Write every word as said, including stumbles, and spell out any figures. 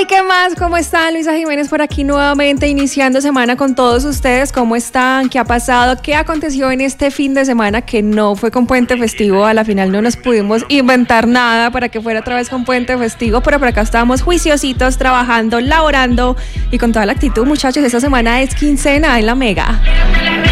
Ay, ¿qué más? ¿Cómo están? Luisa Jiménez por aquí nuevamente, iniciando semana con todos ustedes. ¿Cómo están? ¿Qué ha pasado? ¿Qué aconteció en este fin de semana que no fue con puente festivo? A la final no nos pudimos inventar nada para que fuera otra vez con puente festivo, pero por acá estábamos juiciositos, trabajando, laborando y con toda la actitud, muchachos. Esta semana es quincena en La Mega.